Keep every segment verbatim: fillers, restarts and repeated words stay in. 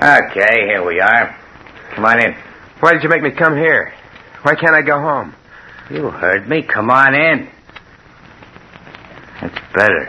Okay, here we are. Come on in. Why did you make me come here? Why can't I go home? You heard me. Come on in. That's better.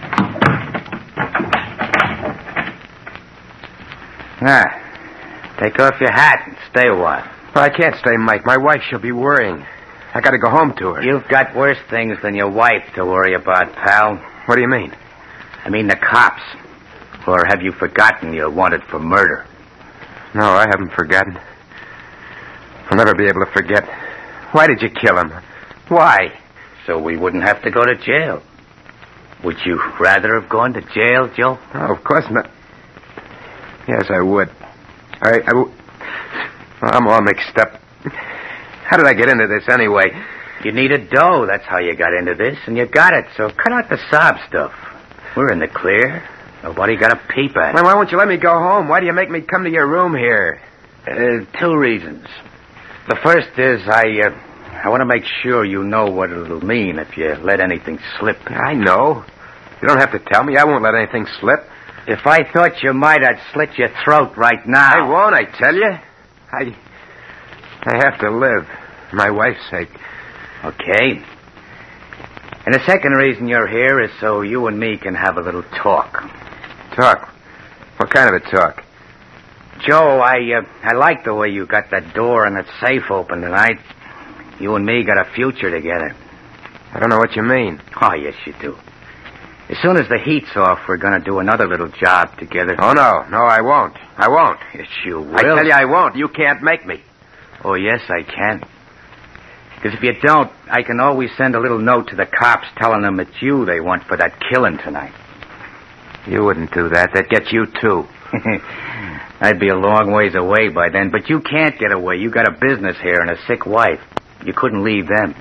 Ah, take off your hat and stay a while. Well, I can't stay, Mike. My wife, she'll be worrying. I gotta go home to her. You've got worse things than your wife to worry about, pal. What do you mean? I mean the cops. Or have you forgotten you're wanted for murder? No, I haven't forgotten. I'll never be able to forget. Why did you kill him? Why? So we wouldn't have to go to jail. Would you rather have gone to jail, Joe? Oh, of course not. Yes, I would. I, I w- well, I'm all mixed up. How did I get into this anyway? You needed dough. That's how you got into this, and you got it. So cut out the sob stuff. We're in the clear. Nobody got a peep at it. Well, why won't you let me go home? Why do you make me come to your room here? Uh, two reasons. The first is I, uh, I want to make sure you know what it'll mean if you let anything slip. I know. You don't have to tell me. I won't let anything slip. If I thought you might, I'd slit your throat right now. I won't, I tell you. I, I have to live. For my wife's sake. Okay. And the second reason you're here is so you and me can have a little talk. Talk? What kind of a talk? Joe, I uh, I like the way you got that door and that safe open tonight. You and me got a future together. I don't know what you mean. Oh, yes, you do. As soon as the heat's off, we're going to do another little job together. Oh, no. No, I won't. I won't. Yes, you will. I tell you I won't. You can't make me. Oh, yes, I can. Because if you don't, I can always send a little note to the cops telling them it's you they want for that killing tonight. You wouldn't do that. That'd get you, too. I'd be a long ways away by then, but you can't get away. You got a business here and a sick wife. You couldn't leave them.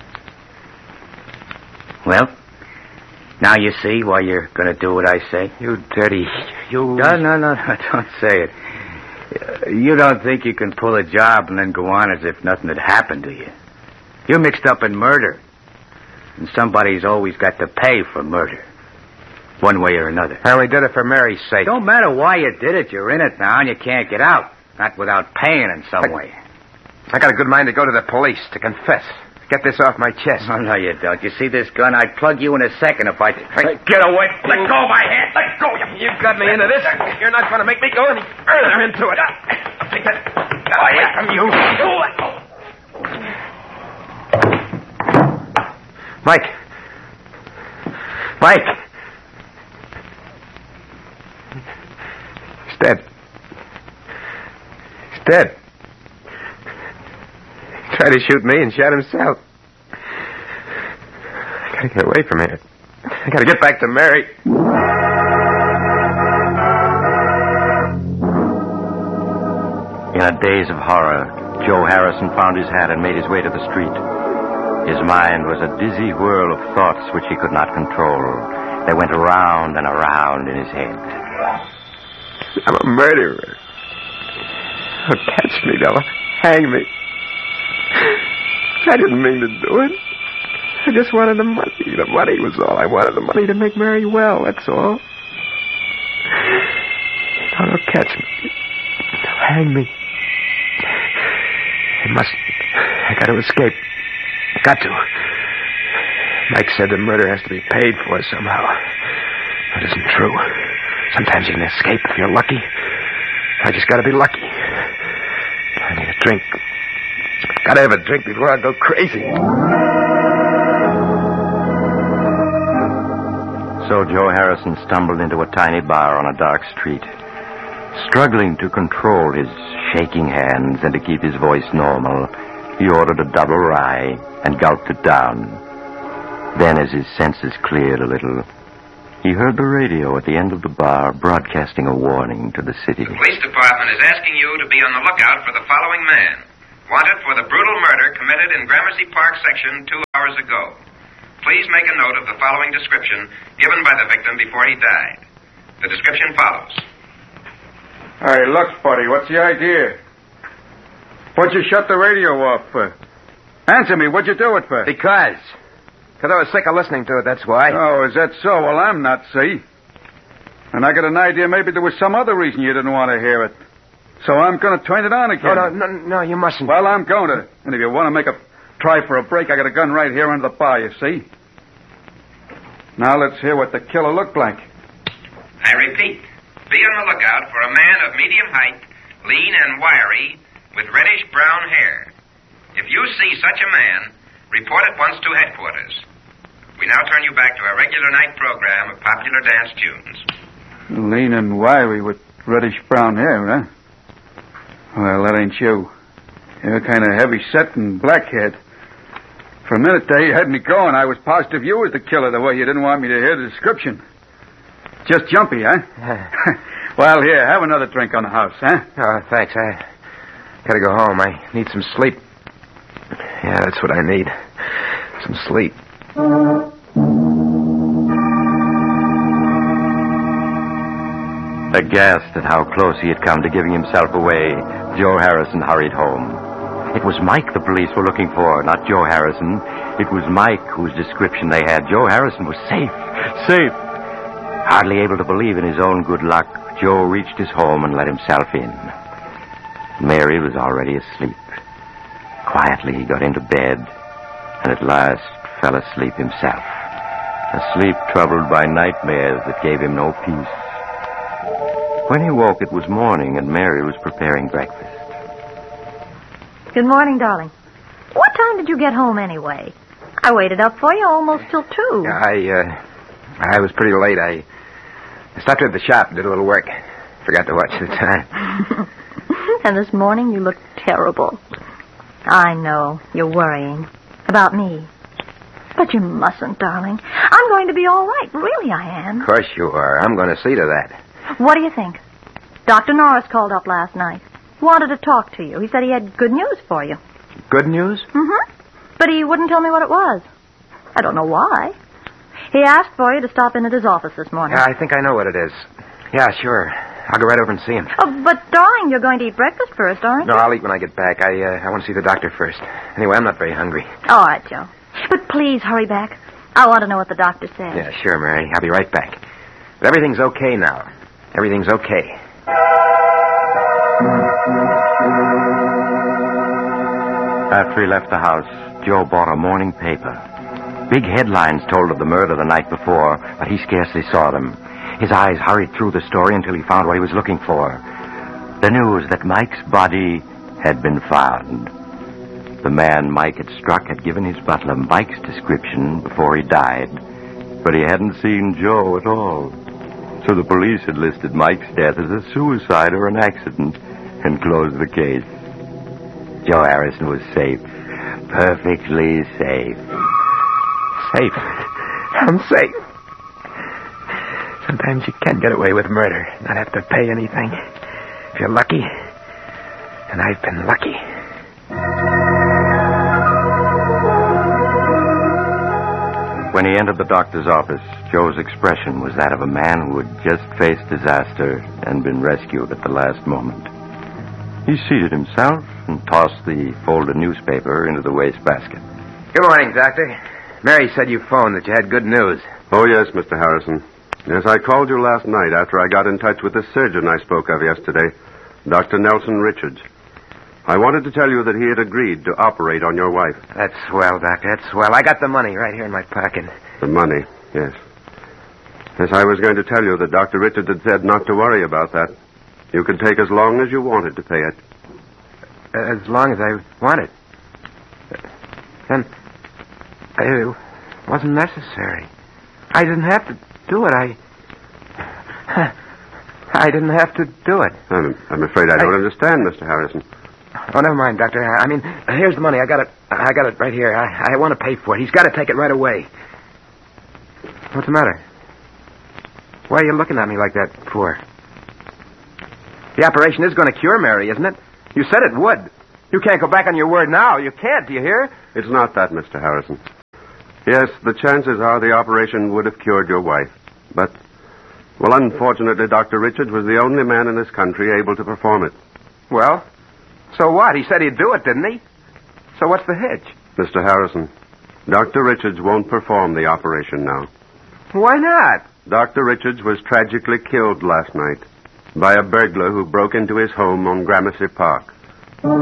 Well, now you see why you're going to do what I say? You dirty... You... No, no, no, no, don't say it. You don't think you can pull a job and then go on as if nothing had happened to you. You're mixed up in murder. And somebody's always got to pay for murder. One way or another. I only did it for Mary's sake. Don't matter why you did it. You're in it now and you can't get out. Not without paying in some I, way. I got a good mind to go to the police, to confess. Get this off my chest. Oh, no, you don't. You see this gun? I'd plug you in a second if I... Hey, get away. Let go of my hand. Let go. You, you got me into this. You're not going to make me go any further into it. Take that away from you. Mike. Mike. He's dead. He's dead. He tried to shoot me and shot himself. I gotta get away from here. I gotta get back to Mary. In a daze of horror, Joe Harrison found his hat and made his way to the street. His mind was a dizzy whirl of thoughts which he could not control. They went around and around in his head. I'm a murderer. They'll catch me. They'll hang me. I didn't mean to do it. I just wanted the money. The money was all I wanted. The money to make Mary well, that's all. Now they'll catch me. They'll hang me. They must... I got to escape. Got to. Mike said the murder has to be paid for somehow. That isn't true. Sometimes you can escape if you're lucky. I just got to be lucky. I need a drink. Got to have a drink before I go crazy. So Joe Harrison stumbled into a tiny bar on a dark street. Struggling to control his shaking hands and to keep his voice normal, he ordered a double rye and gulped it down. Then, as his senses cleared a little, he heard the radio at the end of the bar broadcasting a warning to the city. The police department is asking you to be on the lookout for the following man. Wanted for the brutal murder committed in Gramercy Park section two hours ago. Please make a note of the following description given by the victim before he died. The description follows. Hey, look, buddy, what's the idea? What'd you shut the radio off for? Answer me, what'd you do it for? Because. Because I was sick of listening to it, that's why. Oh, is that so? Well, I'm not, see? And I got an idea maybe there was some other reason you didn't want to hear it. So I'm going to turn it on again. No, no, no, no, you mustn't. Well, I'm going to. And if you want to make a try for a break, I got a gun right here under the bar, you see? Now let's hear what the killer looked like. I repeat, be on the lookout for a man of medium height, lean and wiry, with reddish-brown hair. If you see such a man, report at once to headquarters. We now turn you back to our regular night program of popular dance tunes. Lean and wiry with reddish-brown hair, huh? Well, that ain't you. You're kind of heavy-set and black-haired. For a minute there, you had me going. I was positive you was the killer, the way you didn't want me to hear the description. Just jumpy, huh? Well, here, have another drink on the house, huh? Oh, thanks. I gotta go home. I need some sleep. Yeah, that's what I need. Some sleep. Aghast at how close he had come to giving himself away, Joe Harrison hurried home. It was Mike the police were looking for, not Joe Harrison. It was Mike whose description they had. Joe Harrison was safe. Safe. Hardly able to believe in his own good luck, Joe reached his home and let himself in. Mary was already asleep. Quietly, he got into bed and at last fell asleep himself. Asleep troubled by nightmares that gave him no peace. When he woke, it was morning, and Mary was preparing breakfast. Good morning, darling. What time did you get home, anyway? I waited up for you almost till two. Yeah, I, uh, I was pretty late. I, I stopped at the shop and did a little work. Forgot to watch the time. And this morning you looked terrible. I know. You're worrying. About me. But you mustn't, darling. I'm going to be all right. Really, I am. Of course you are. I'm going to see to that. What do you think? Doctor Norris called up last night. Wanted to talk to you. He said he had good news for you. Good news? Mm-hmm. But he wouldn't tell me what it was. I don't know why. He asked for you to stop in at his office this morning. Yeah, I think I know what it is. Yeah, sure. I'll go right over and see him. Oh, but, darling, you're going to eat breakfast first, aren't you? No, I'll eat when I get back. I, uh, I want to see the doctor first. Anyway, I'm not very hungry. All right, Joe. But please hurry back. I want to know what the doctor said. Yeah, sure, Mary. I'll be right back. But everything's okay now. Everything's okay. After he left the house, Joe bought a morning paper. Big headlines told of the murder the night before, but he scarcely saw them. His eyes hurried through the story until he found what he was looking for. The news that Mike's body had been found. The man Mike had struck had given his butler Mike's description before he died, but he hadn't seen Joe at all. So the police had listed Mike's death as a suicide or an accident and closed the case. Joe Harrison was safe. Perfectly safe. Safe? I'm safe. Sometimes you can get away with murder, not have to pay anything. If you're lucky. And I've been lucky. When he entered the doctor's office, Joe's expression was that of a man who had just faced disaster and been rescued at the last moment. He seated himself and tossed the folded newspaper into the wastebasket. Good morning, Doctor. Mary said you phoned that you had good news. Oh, yes, Mister Harrison. Yes, I called you last night after I got in touch with the surgeon I spoke of yesterday, Doctor Nelson Richards. I wanted to tell you that he had agreed to operate on your wife. That's swell, Doctor. That's swell. I got the money right here in my pocket. The money, yes. Yes, I was going to tell you that Doctor Richards had said not to worry about that. You could take as long as you wanted to pay it. Uh, as long as I wanted. Then it wasn't necessary. I didn't have to do it. I... I didn't have to do it. I'm, I'm afraid I don't I... understand, Mister Harrison. Oh, never mind, Doctor. I mean, here's the money. I got it. I got it right here. I, I want to pay for it. He's got to take it right away. What's the matter? Why are you looking at me like that for? The operation is going to cure Mary, isn't it? You said it would. You can't go back on your word now. You can't, do you hear? It's not that, Mister Harrison. Yes, the chances are the operation would have cured your wife. But, well, unfortunately, Doctor Richards was the only man in this country able to perform it. Well, so what? He said he'd do it, didn't he? So what's the hitch? Mister Harrison, Doctor Richards won't perform the operation now. Why not? Doctor Richards was tragically killed last night by a burglar who broke into his home on Gramercy Park.